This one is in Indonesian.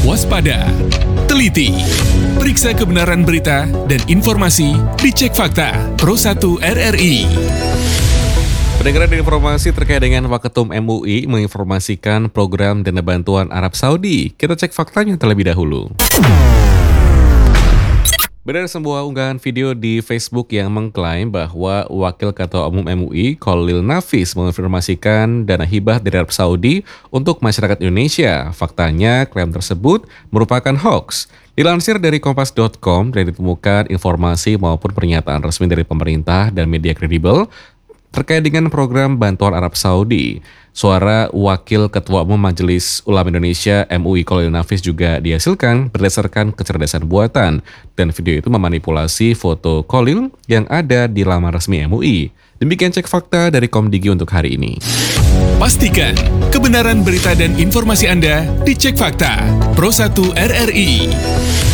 waspada, teliti, periksa kebenaran berita dan informasi dicek fakta Pro 1 RRI. Pendengaran informasi terkait dengan Waketum MUI menginformasikan program dana bantuan Arab Saudi. Kita cek faktanya terlebih dahulu. Beredar sebuah unggahan video di Facebook yang mengklaim bahwa Wakil Ketua Umum MUI, Khalil Nafis, menginformasikan dana hibah dari Arab Saudi untuk masyarakat Indonesia. Faktanya, klaim tersebut merupakan hoax. Dilansir dari kompas.com, dan ditemukan informasi maupun pernyataan resmi dari pemerintah dan media kredibel terkait dengan program bantuan Arab Saudi. Suara Wakil Ketua Umum Majelis Ulama Indonesia MUI Khalil Nafis juga dihasilkan berdasarkan kecerdasan buatan, dan video itu memanipulasi foto Khalil yang ada di laman resmi MUI. Demikian cek fakta dari Komdigi untuk hari ini. Pastikan kebenaran berita dan informasi Anda dicek fakta Pro 1 RRI.